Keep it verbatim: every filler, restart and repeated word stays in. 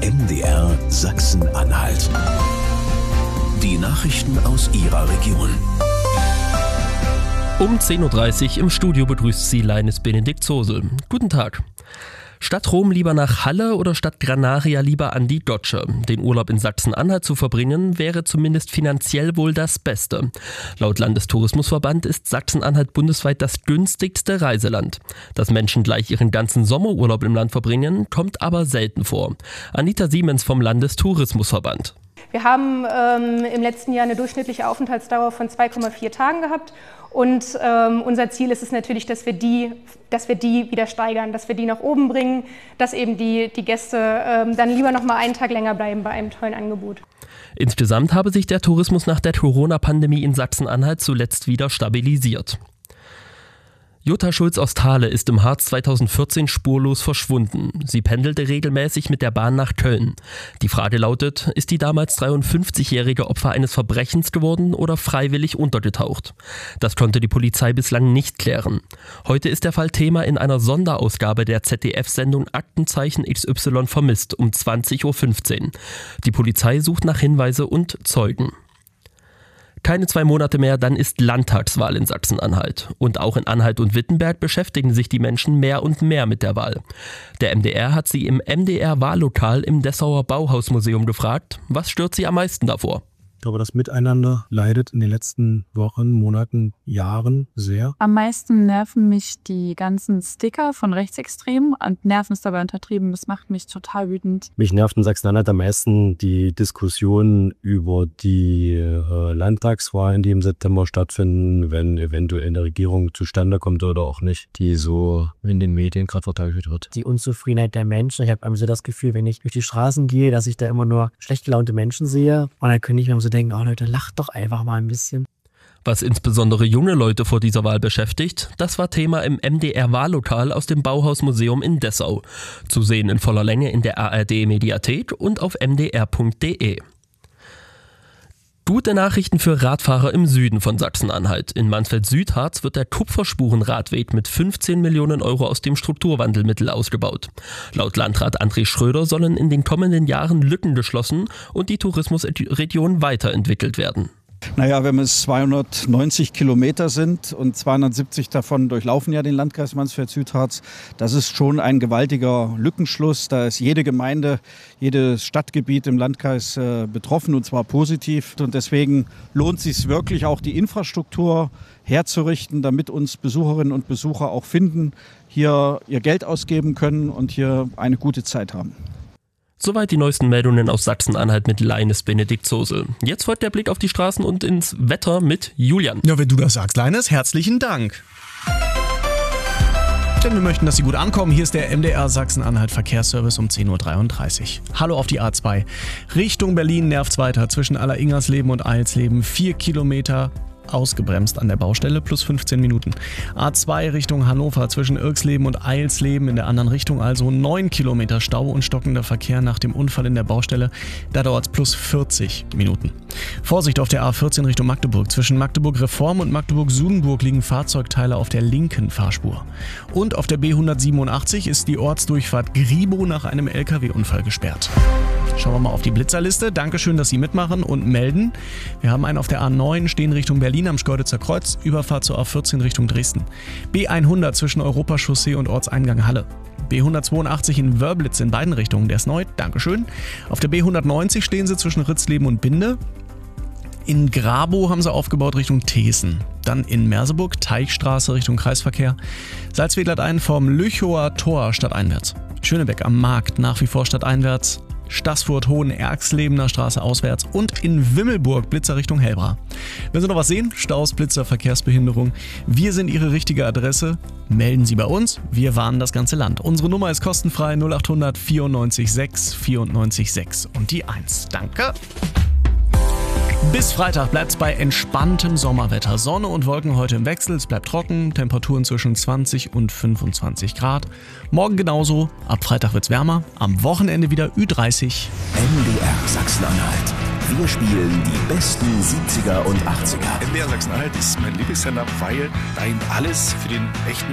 M D R Sachsen-Anhalt. Die Nachrichten aus Ihrer Region. Um zehn Uhr dreißig im Studio begrüßt Sie Leines Benedikt Zosel. Guten Tag. Statt Rom lieber nach Halle oder statt Granaria lieber an die Dotsche? Den Urlaub in Sachsen-Anhalt zu verbringen, wäre zumindest finanziell wohl das Beste. Laut Landestourismusverband ist Sachsen-Anhalt bundesweit das günstigste Reiseland. Dass Menschen gleich ihren ganzen Sommerurlaub im Land verbringen, kommt aber selten vor. Anita Siemens vom Landestourismusverband. Wir haben ähm, im letzten Jahr eine durchschnittliche Aufenthaltsdauer von zwei Komma vier Tagen gehabt und ähm, unser Ziel ist es natürlich, dass wir die, dass wir die wieder steigern, dass wir die nach oben bringen, dass eben die, die Gäste ähm, dann lieber noch mal einen Tag länger bleiben bei einem tollen Angebot. Insgesamt habe sich der Tourismus nach der Corona-Pandemie in Sachsen-Anhalt zuletzt wieder stabilisiert. Jutta Schulz aus Thale ist im Harz zweitausendvierzehn spurlos verschwunden. Sie pendelte regelmäßig mit der Bahn nach Köln. Die Frage lautet, ist die damals dreiundfünfzigjährige Opfer eines Verbrechens geworden oder freiwillig untergetaucht? Das konnte die Polizei bislang nicht klären. Heute ist der Fall Thema in einer Sonderausgabe der Z D F-Sendung Aktenzeichen X Y vermisst um zwanzig Uhr fünfzehn. Die Polizei sucht nach Hinweise und Zeugen. Keine zwei Monate mehr, dann ist Landtagswahl in Sachsen-Anhalt. Und auch in Anhalt und Wittenberg beschäftigen sich die Menschen mehr und mehr mit der Wahl. Der M D R hat sie im M D R-Wahllokal im Dessauer Bauhausmuseum gefragt, was stört sie am meisten davor? Ich glaube, das Miteinander leidet in den letzten Wochen, Monaten, Jahren sehr. Am meisten nerven mich die ganzen Sticker von Rechtsextremen. Und nerven ist dabei untertrieben, das macht mich total wütend. Mich nervt in Sachsen-Anhalt am meisten die Diskussion über die äh, Landtagswahlen, die im September stattfinden, wenn eventuell eine Regierung zustande kommt oder auch nicht, die so in den Medien gerade verteufelt wird. Die Unzufriedenheit der Menschen. Ich habe einfach so das Gefühl, wenn ich durch die Straßen gehe, dass ich da immer nur schlecht gelaunte Menschen sehe. Und dann könnte ich mir so denken, oh Leute, lacht doch einfach mal ein bisschen. Was insbesondere junge Leute vor dieser Wahl beschäftigt, das war Thema im M D R-Wahllokal aus dem Bauhausmuseum in Dessau. Zu sehen in voller Länge in der A R D-Mediathek und auf m d r punkt d e. Gute Nachrichten für Radfahrer im Süden von Sachsen-Anhalt. In Mansfeld-Südharz wird der Kupferspurenradweg mit fünfzehn Millionen Euro aus dem Strukturwandelmittel ausgebaut. Laut Landrat André Schröder sollen in den kommenden Jahren Lücken geschlossen und die Tourismusregion weiterentwickelt werden. Naja, wenn es zweihundertneunzig Kilometer sind und zweihundertsiebzig davon durchlaufen ja den Landkreis Mansfeld-Südharz, das ist schon ein gewaltiger Lückenschluss. Da ist jede Gemeinde, jedes Stadtgebiet im Landkreis äh, betroffen und zwar positiv. Und deswegen lohnt es sich wirklich auch die Infrastruktur herzurichten, damit uns Besucherinnen und Besucher auch finden, hier ihr Geld ausgeben können und hier eine gute Zeit haben. Soweit die neuesten Meldungen aus Sachsen-Anhalt mit Leines Benedikt Zosel. Jetzt folgt der Blick auf die Straßen und ins Wetter mit Julian. Ja, wenn du das sagst, Leines, herzlichen Dank. Denn wir möchten, dass Sie gut ankommen. Hier ist der M D R Sachsen-Anhalt Verkehrsservice um zehn Uhr dreiunddreißig. Hallo auf die A zwei. Richtung Berlin nervt's weiter. Zwischen Alleringers-Leben und Eilsleben vier Kilometer ausgebremst an der Baustelle, plus fünfzehn Minuten. A zwei Richtung Hannover zwischen Irksleben und Eilsleben, in der anderen Richtung also neun Kilometer Stau und stockender Verkehr nach dem Unfall in der Baustelle. Da dauert es plus vierzig Minuten. Vorsicht auf der A vierzehn Richtung Magdeburg. Zwischen Magdeburg-Reform und Magdeburg-Sudenburg liegen Fahrzeugteile auf der linken Fahrspur. Und auf der B hundertsiebenundachtzig ist die Ortsdurchfahrt Gribo nach einem L K W-Unfall gesperrt. Schauen wir mal auf die Blitzerliste. Dankeschön, dass Sie mitmachen und melden. Wir haben einen auf der A neun stehen Richtung Berlin am Schkeuditzer Kreuz, Überfahrt zur A vierzehn Richtung Dresden. B hundert zwischen Europachaussee und Ortseingang Halle. B hundertzweiundachtzig in Wörblitz in beiden Richtungen, der ist neu, Dankeschön. Auf der B hundertneunzig stehen Sie zwischen Ritzleben und Binde. In Grabow haben sie aufgebaut Richtung Thesen. Dann in Merseburg, Teichstraße Richtung Kreisverkehr. Salzwedel hat einen vom Lüchower Tor stadteinwärts. Schönebeck am Markt nach wie vor stadteinwärts. Staßfurt, Hohen-Erxlebener Straße auswärts und in Wimmelburg Blitzer Richtung Hellbra. Wenn Sie noch was sehen, Staus, Blitzer, Verkehrsbehinderung, wir sind Ihre richtige Adresse. Melden Sie bei uns, wir warnen das ganze Land. Unsere Nummer ist kostenfrei null acht hundert vierundneunzig sechs vierundneunzig sechs und die eins. Danke. Bis Freitag bleibt es bei entspanntem Sommerwetter. Sonne und Wolken heute im Wechsel. Es bleibt trocken. Temperaturen zwischen zwanzig und fünfundzwanzig Grad. Morgen genauso. Ab Freitag wird es wärmer. Am Wochenende wieder Ü dreißig. M D R Sachsen-Anhalt. Wir spielen die besten siebziger und achtziger. M D R Sachsen-Anhalt ist mein Lieblingssender, weil da eben alles für den echten